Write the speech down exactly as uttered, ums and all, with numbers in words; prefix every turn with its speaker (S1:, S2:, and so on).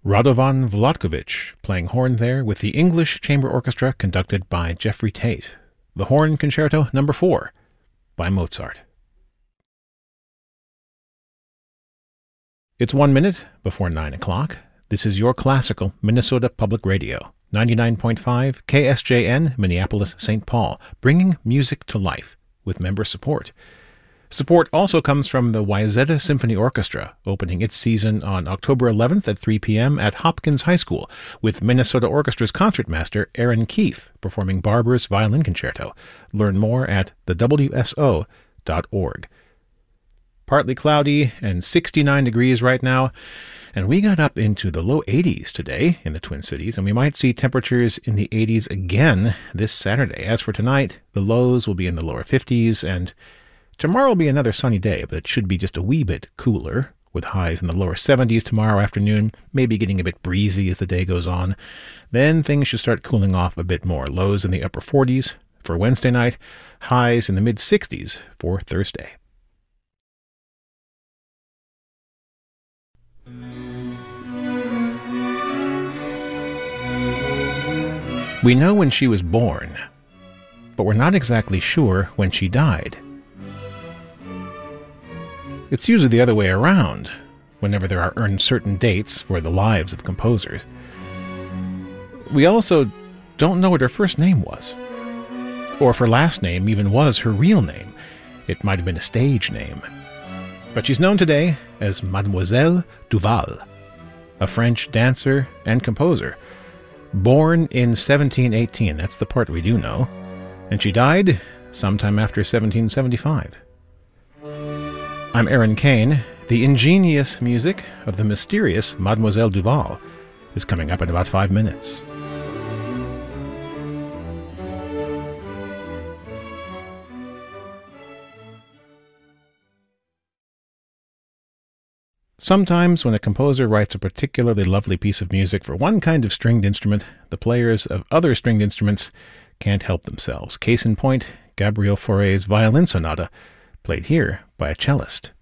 S1: Radovan Vlatkovich playing horn there with the English Chamber Orchestra conducted by Jeffrey Tate. The Horn Concerto Number four by Mozart. It's one minute before nine o'clock. This is your classical Minnesota Public Radio, ninety-nine point five K S J N, Minneapolis, Saint Paul, bringing music to life with member support. Support also comes from the Wayzata Symphony Orchestra, opening its season on October eleventh at three p.m. at Hopkins High School, with Minnesota Orchestra's concertmaster Aaron Keefe performing Barber's Violin Concerto. Learn more at the W S O dot org. Partly cloudy and sixty-nine degrees right now, and we got up into the low eighties today in the Twin Cities, and we might see temperatures in the eighties again this Saturday. As for tonight, the lows will be in the lower fifties, and tomorrow will be another sunny day, but it should be just a wee bit cooler, with highs in the lower seventies tomorrow afternoon, maybe getting a bit breezy as the day goes on. Then things should start cooling off a bit more. Lows in the upper forties for Wednesday night, highs in the mid-sixties for Thursday. We know when she was born, but we're not exactly sure when she died. It's usually the other way around, whenever there are uncertain dates for the lives of composers. We also don't know what her first name was, or if her last name even was her real name. It might have been a stage name. But she's known today as Mademoiselle Duval, a French dancer and composer, born in seventeen eighteen, that's the part we do know, and she died sometime after seventeen seventy-five. I'm Aaron Kane. The ingenious music of the mysterious Mademoiselle Duval is coming up in about five minutes. Sometimes when a composer writes a particularly lovely piece of music for one kind of stringed instrument, the players of other stringed instruments can't help themselves. Case in point, Gabriel Fauré's Violin Sonata, played here by a cellist.